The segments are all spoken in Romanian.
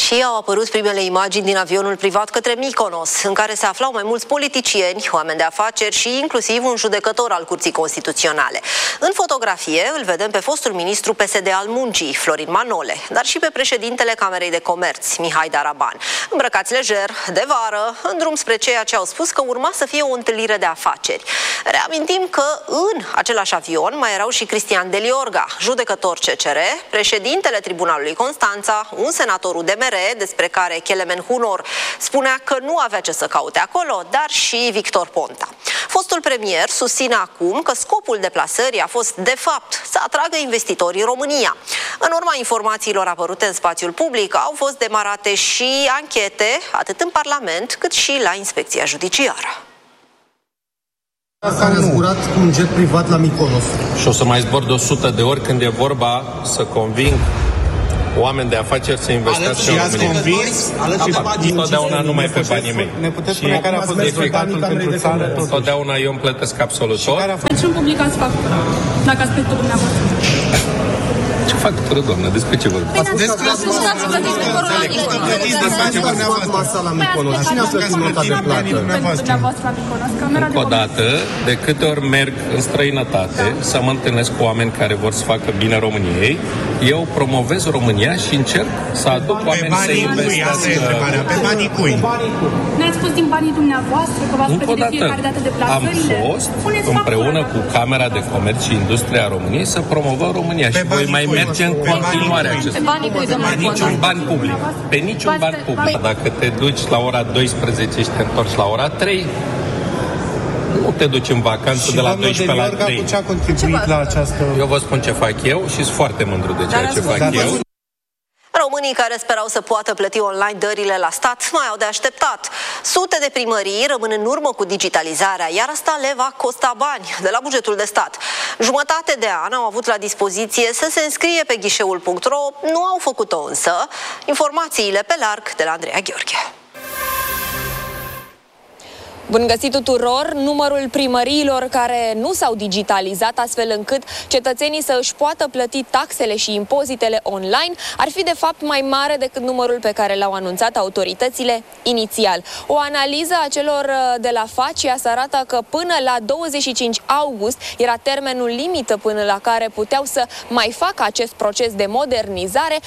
Și au apărut primele imagini din avionul privat către Mykonos, în care se aflau mai mulți politicieni, oameni de afaceri și inclusiv un judecător al Curții Constituționale. În fotografie îl vedem pe fostul ministru PSD al Muncii, Florin Manole, dar și pe președintele Camerei de Comerț, Mihai Daraban, îmbrăcați lejer, de vară, în drum spre ceea ce au spus că urma să fie o întâlnire de afaceri. Reamintim că în același avion mai erau și Cristian Deliorga, judecător CCR, președintele Tribunalului Constanța, un senator UDMR, despre care Kelemen Hunor spunea că nu avea ce să caute acolo, dar și Victor Ponta. Fostul premier susține acum că scopul deplasării a fost, de fapt, să atragă investitorii în România. În urma informațiilor apărute în spațiul public, au fost demarate și anchete, atât în Parlament, cât și la Inspecția Judiciară. Care a zburat cu un jet privat la Mykonos. Și o să mai zbor de 100 de ori când e vorba să conving oameni de afaceri să investească în România. Întotdeauna numai pe banii mei. Ne puteți spune care a fost rezultatul pentru țară? Întotdeauna eu îmi plătesc absolut tot. Deci nu publicați factura, dacă ați plătit dumneavoastră. Ce factură, doamnă? Despre ce vorbim? Încă o dată, de câte ori merg în străinătate să mă întâlnesc cu oameni care vor să facă bine României, eu promovez România și încerc să aduc oameni să investească. Pe banii cui? Ne-ați spus din banii dumneavoastră că v-ați plătit de fiecare dată de plasările? Am fost împreună cu Camera de Comerț și Industria României să promovăm România și voi mai merge în continuare acest lucru. Pe niciun ban public. Pe niciun ban public. Dacă te duci la ora 12 și te întorci la ora 3, nu te duci în vacanță de la 12 la 3. Cu ce a contribuit la această... Eu vă spun ce fac eu și sunt foarte mândru de ceea ce fac eu. Românii care sperau să poată plăti online dările la stat mai au de așteptat. Sute de primării rămân în urmă cu digitalizarea, iar asta le va costa bani de la bugetul de stat. Jumătate de an au avut la dispoziție să se înscrie pe ghișeul.ro, nu au făcut-o însă. Informațiile pe larg de la Andreea Gheorghe. Bun găsit tuturor! Numărul primăriilor care nu s-au digitalizat astfel încât cetățenii să își poată plăti taxele și impozitele online ar fi de fapt mai mare decât numărul pe care l-au anunțat autoritățile inițial. O analiză a celor de la FACIAS arată că până la 25 august era termenul limită până la care puteau să mai facă acest proces de modernizare.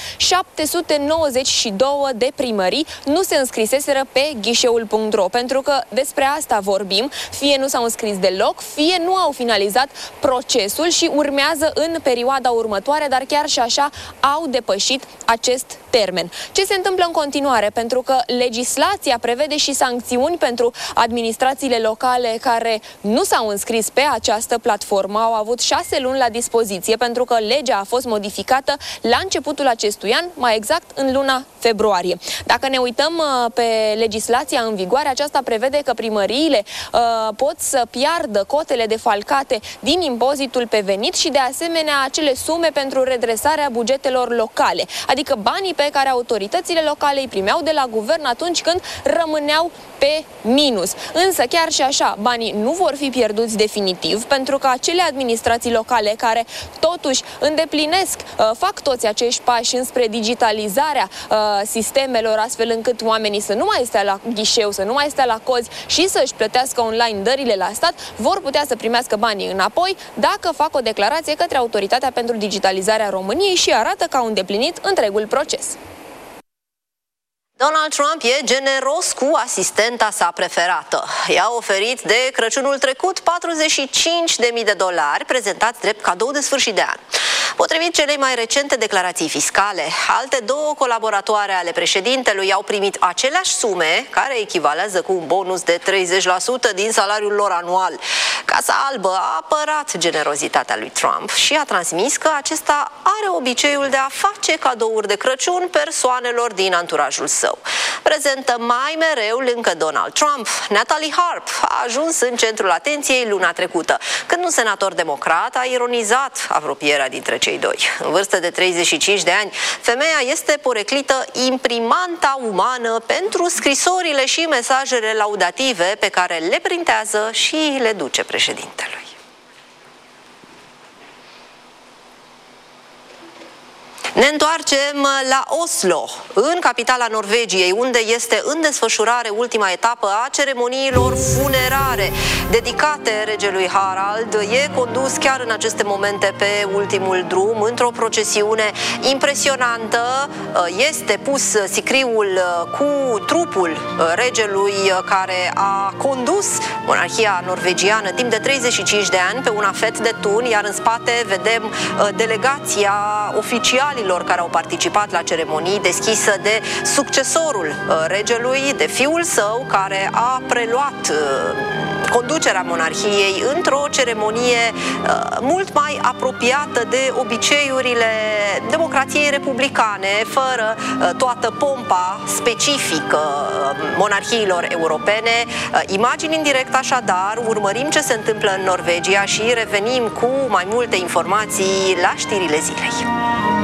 792 de primării nu se înscriseseră pe ghișeul.ro, pentru că despre asta vorbim, fie nu s-au înscris deloc, fie nu au finalizat procesul și urmează în perioada următoare, dar chiar și așa au depășit acest termen. Ce se întâmplă în continuare? Pentru că legislația prevede și sancțiuni pentru administrațiile locale care nu s-au înscris pe această platformă, au avut 6 luni la dispoziție, pentru că legea a fost modificată la începutul acestui an, mai exact în luna februarie. Dacă ne uităm pe legislația în vigoare, aceasta prevede că primăriile pot să piardă cotele defalcate din impozitul pe venit și de asemenea acele sume pentru redresarea bugetelor locale, adică banii pe care autoritățile locale îi primeau de la guvern atunci când rămâneau pe minus. Însă chiar și așa, banii nu vor fi pierduți definitiv, pentru că acele administrații locale care totuși îndeplinesc, fac toți acești pași înspre digitalizarea sistemelor, astfel încât oamenii să nu mai stea la ghișeu, să nu mai stea la cozi și să își plătească online dările la stat, vor putea să primească banii înapoi dacă fac o declarație către Autoritatea pentru Digitalizarea României și arată că au îndeplinit întregul proces. Donald Trump e generos cu asistenta sa preferată. I-a oferit de Crăciunul trecut $45.000 prezentați drept cadou de sfârșit de an. Potrivit celei mai recente declarații fiscale, alte 2 colaboratoare ale președintelui au primit aceleași sume, care echivalează cu un bonus de 30% din salariul lor anual. Casa Albă a apărat generozitatea lui Trump și a transmis că acesta are obiceiul de a face cadouri de Crăciun persoanelor din anturajul său. Prezentă mai mereu lângă Donald Trump, Natalie Harp a ajuns în centrul atenției luna trecută, când un senator democrat a ironizat apropierea dintre cei doi. În vârstă de 35 de ani, femeia este poreclită imprimanta umană pentru scrisorile și mesajele laudative pe care le printează și le duce președintelui. Ne întoarcem la Oslo, în capitala Norvegiei, unde este în desfășurare ultima etapă a ceremoniilor funerare dedicate regelui Harald. E condus chiar în aceste momente pe ultimul drum, într-o procesiune impresionantă. Este pus sicriul cu trupul regelui care a condus monarhia norvegiană timp de 35 de ani pe un afet de tun, iar în spate vedem delegația oficialilor care au participat la ceremonii, deschisă de succesorul regelui, de fiul său, care a preluat conducerea monarhiei într-o ceremonie mult mai apropiată de obiceiurile democrației republicane, fără toată pompa specifică monarhiilor europene. Imagini în direct așadar, urmărim ce se întâmplă în Norvegia și revenim cu mai multe informații la știrile zilei.